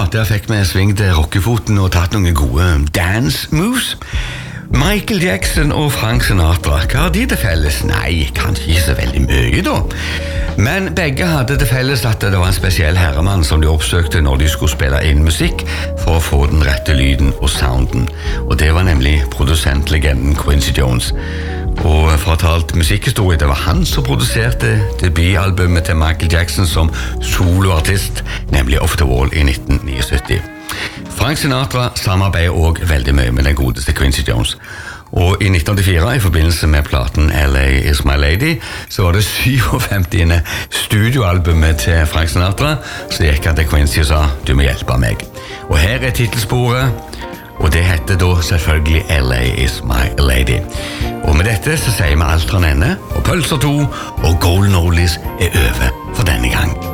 da, der fikk vi svingt rockefoten og tatt noen gode dance moves. Michael Jackson og Frank Sinatra, hva har de til felles? Nei, kanskje ikke så veldig mye da. Men begge hadde til felles at det var en spesiell herremann som de oppsøkte når de skulle spille inn musikk for å få den rette lyden og sounden. Og det var nemlig produsentlegenden Quincy Jones. Og fortalt musikkhistorie, det var han som produserte debutalbumet til Michael Jackson som soloartist, nemlig Off the Wall i 1979. Frank Sinatra samarbeider også veldig mye med den godeste Quincy Jones. Og i 1984, i forbindelse med platen LA Is My Lady, så var det 57. studioalbumet til Frank Sinatra, så gikk han til Quincy og sa, du må hjelpe meg. Og her titelsporet, og det heter da selvfølgelig LA Is My Lady. Og med dette så sier vi alt fra denne, og Pølser 2 og Golden Oldies over for denne gang.